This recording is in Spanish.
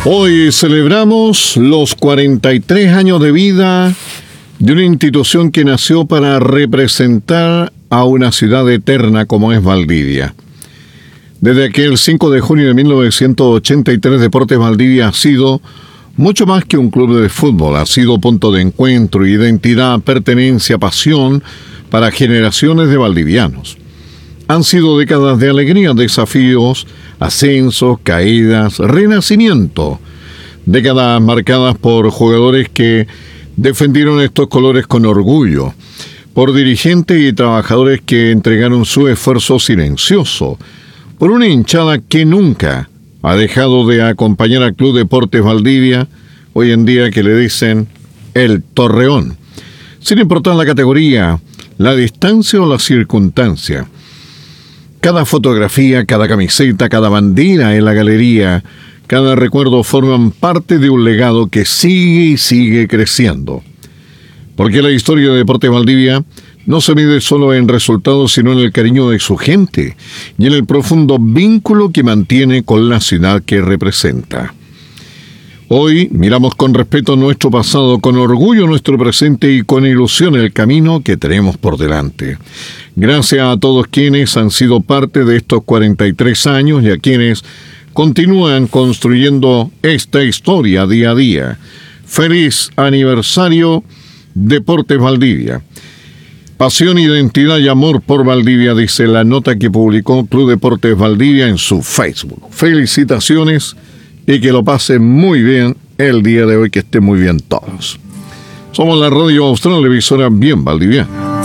Hoy celebramos los 43 años de vida de una institución que nació para representar a una ciudad eterna como es Valdivia. Desde aquel 5 de junio de 1983, Deportes Valdivia ha sido mucho más que un club de fútbol. Ha sido punto de encuentro, identidad, pertenencia, pasión para generaciones de valdivianos. Han sido décadas de alegría, desafíos, ascensos, caídas, renacimiento. Décadas marcadas por jugadores que defendieron estos colores con orgullo, por dirigentes y trabajadores que entregaron su esfuerzo silencioso, por una hinchada que nunca ha dejado de acompañar al Club Deportes Valdivia, hoy en día que le dicen el Torreón. Sin importar la categoría, la distancia o la circunstancia. Cada fotografía, cada camiseta, cada bandera en la galería, cada recuerdo forman parte de un legado que sigue y sigue creciendo. Porque la historia de Deportes Valdivia no se mide solo en resultados, sino en el cariño de su gente y en el profundo vínculo que mantiene con la ciudad que representa. Hoy miramos con respeto nuestro pasado, con orgullo nuestro presente y con ilusión el camino que tenemos por delante. Gracias a todos quienes han sido parte de estos 43 años y a quienes continúan construyendo esta historia día a día. Feliz aniversario, Deportes Valdivia. Pasión, identidad y amor por Valdivia, dice la nota que publicó Club Deportes Valdivia en su Facebook. Felicitaciones y que lo pasen muy bien el día de hoy, que estén muy bien todos. Somos la Radio Austral, emisora bien valdiviana.